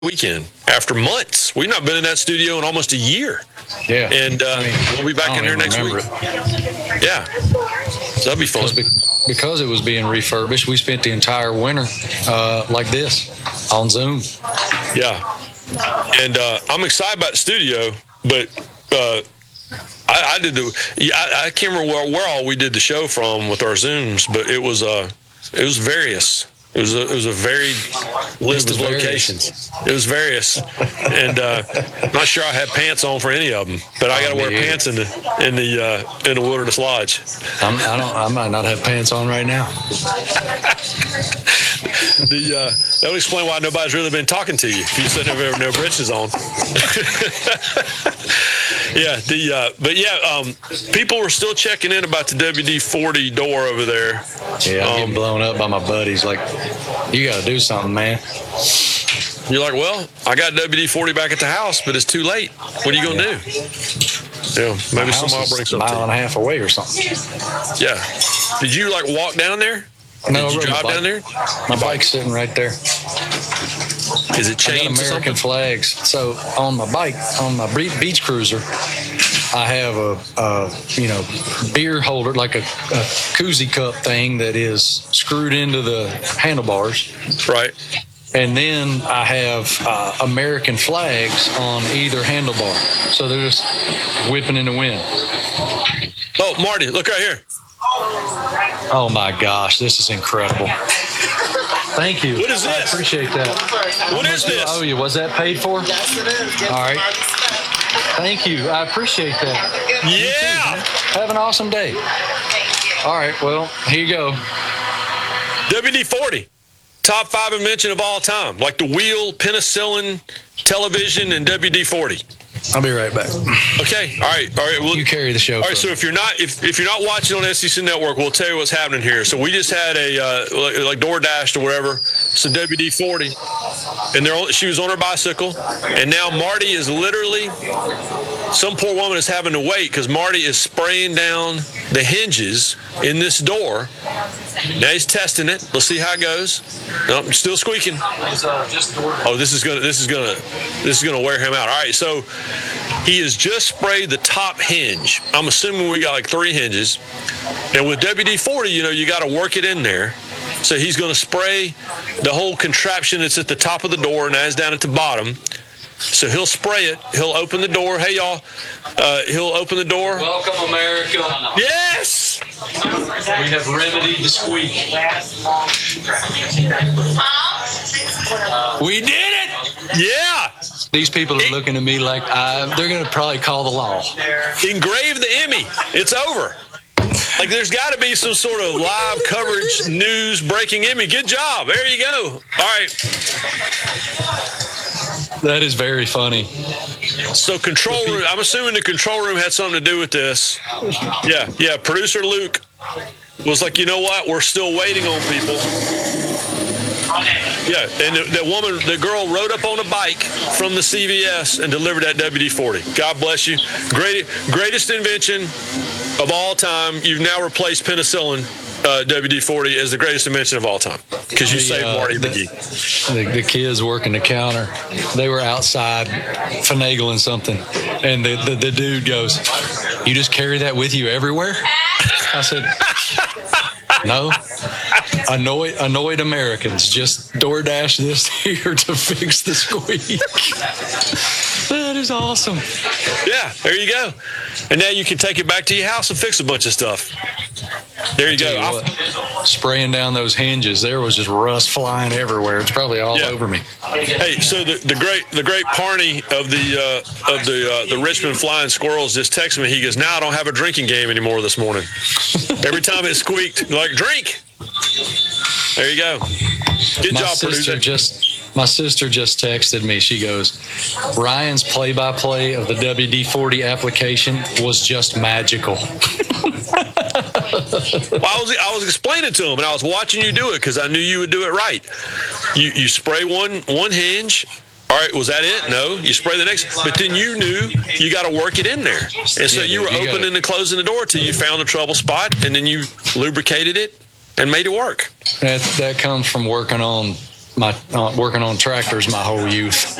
weekend after months. We've not been in that studio in almost a year. Yeah. And we'll be back in here next week. Yeah. So that'll be fun. Because it was being refurbished, we spent the entire winter like this on Zoom. Yeah. And I'm excited about the studio, but I can't remember where all we did the show from with our Zooms, but it was various. It was a varied list of locations. It was various, and I'm not sure I had pants on for any of them. But I got to wear pants in the Wilderness Lodge. I might not have pants on right now. That would explain why nobody's really been talking to you if you're sitting there with no britches on. People were still checking in about the WD-40 door over there. Yeah, I'm getting blown up by my buddies. Like, you got to do something, man. You're like, well, I got WD-40 back at the house, but it's too late. What are you going to do? Yeah, maybe someone will bring something. A mile and a half away or something. Yeah. Did you walk down there? No, did you drive down there? My bike's sitting right there. Is it chained to American flags? So on my bike, on my beach cruiser, I have a beer holder, like a koozie cup thing that is screwed into the handlebars. Right. And then I have American flags on either handlebar. So they're just whipping in the wind. Oh, Marty, look right here. Oh, my gosh. This is incredible. Thank you. What is this? I appreciate that. What is this? Oh, was that paid for? Yes, it is. All right. Thank you. I appreciate that. Yeah. Too, have an awesome day. All right. Well, here you go. WD-40. Top 5 invention of all time. Like the wheel, penicillin, television, and WD-40. I'll be right back. Okay. All right. Well, you carry the show. All right. So if you're not watching on SEC Network, we'll tell you what's happening here. So we just had a like DoorDash or whatever, some WD-40, and she was on her bicycle, and now Marty is literally, some poor woman is having to wait because Marty is spraying down the hinges in this door. Now he's testing it. Let's see how it goes. Nope, still squeaking. Oh, this is gonna wear him out. All right, so he has just sprayed the top hinge. I'm assuming we got like 3 hinges, and with WD-40, you got to work it in there. So he's going to spray the whole contraption that's at the top of the door, and that's down at the bottom. So he'll spray it. He'll open the door. Hey, y'all. He'll open the door. Welcome, America. Yes! We have remedied the squeak. We did it! Yeah! These people are looking at me like they're going to probably call the law. Engrave the Emmy. It's over. Like, there's got to be some sort of live coverage, news, breaking Emmy. Good job. There you go. All right. That is very funny. So control room, I'm assuming the control room had something to do with this. Yeah. Producer Luke was like, you know what? We're still waiting on people. Yeah, and the girl rode up on a bike from the CVS and delivered that WD-40. God bless you. Greatest invention of all time. You've now replaced penicillin. WD-40 is the greatest invention of all time because you saved Marty McGee. The kids working the counter, they were outside finagling something, and the dude goes, "You just carry that with you everywhere?" I said, "No, annoyed Americans just DoorDash this here to fix the squeak." That is awesome. Yeah, there you go. And now you can take it back to your house and fix a bunch of stuff. There you go. Spraying down those hinges, there was just rust flying everywhere. It's probably all over me. Hey, so the great Parney of the Richmond Flying Squirrels just texted me. He goes, "Now I don't have a drinking game anymore this morning." Every time it squeaked, like, drink. There you go. Good job, producer. My sister just texted me. She goes, "Ryan's play-by-play of the WD-40 application was just magical." Well, I was explaining to him, and I was watching you do it because I knew you would do it right. You spray one hinge. All right, was that it? No. You spray the next, but then you knew you got to work it in there, and so you were opening and closing the door till you found the trouble spot, and then you lubricated it and made it work. That comes from working on my working on tractors my whole youth.